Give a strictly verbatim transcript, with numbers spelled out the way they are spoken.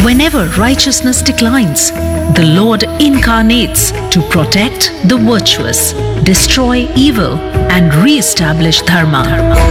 Whenever righteousness declines, the Lord incarnates to protect the virtuous, destroy evil, and re-establish dharma.